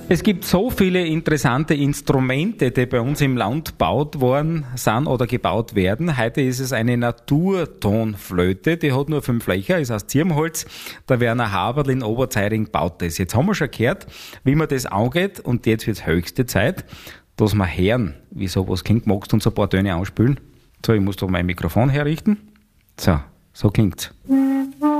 Es gibt so viele interessante Instrumente, die bei uns im Land gebaut worden sind oder gebaut werden. Heute ist es eine Naturtonflöte, die hat nur 5 Löcher, ist aus Zirbenholz. Der Werner Haberl in Oberzeiring baut das. Jetzt haben wir schon gehört, wie man das angeht, und jetzt wird es höchste Zeit, dass wir hören, wie sowas klingt. Magst du uns ein paar Töne anspielen? So, ich muss doch mein Mikrofon herrichten. So klingt's.